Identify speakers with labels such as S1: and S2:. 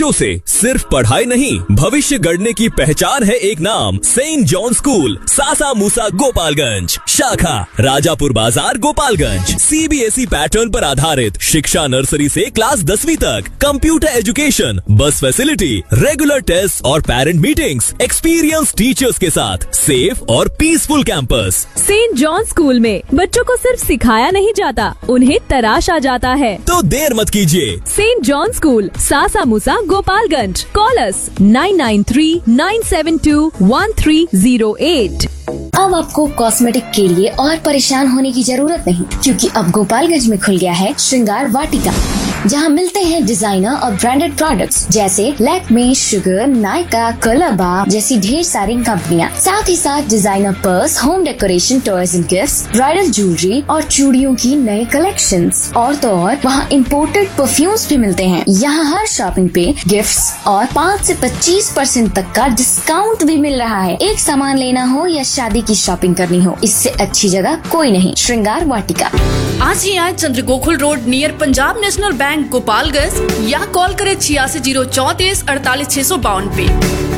S1: बच्चों से सिर्फ पढ़ाई नहीं, भविष्य गढ़ने की पहचान है एक नाम, सेंट जॉन स्कूल, सासा मूसा गोपालगंज, शाखा राजापुर बाजार गोपालगंज। सीबीएसई पैटर्न पर आधारित शिक्षा, नर्सरी से क्लास 10वीं तक, कंप्यूटर एजुकेशन, बस फैसिलिटी, रेगुलर टेस्ट और पेरेंट मीटिंग्स, एक्सपीरियंस टीचर्स के साथ सेफ और peaceful campus.
S2: Saint John school में बच्चों को सिर्फ सिखाया नहीं जाता, उन्हें तराशा जाता है।
S1: तो देर मत कीजिए।
S2: सेंट जॉन स्कूल, सासा मूसा गोपालगंज। कॉल अस 9939721308।
S3: अब आपको कॉस्मेटिक के लिए और परेशान होने की जरूरत नहीं, क्योंकि अब गोपालगंज में खुल गया है श्रृंगार वाटिका, जहां मिलते हैं डिजाइनर और ब्रांडेड प्रोडक्ट्स जैसे लैक्मे, शुगर, नायका, कलरबा जैसी ढेर सारी कंपनियां। साथ ही साथ designer purse, home decoration, toys and gifts, bridal jewellery और चूड़ियों की नए कलेक्शंस। और तो और वहाँ इम्पोर्टेड परफ्यूम्स भी मिलते हैं। यहाँ हर शॉपिंग पे गिफ्ट्स और 5 से 25% तक का डिस्काउंट भी मिल रहा है। एक सामान लेना हो या शादी की शॉपिंग करनी हो, इससे अच्छी जगह कोई नहीं। श्रृंगार वाटिका।
S4: आज ही आए चंद्रगोकुल road near Punjab national bank Gopalganj, या कॉल करें 86 034 48 652 पे।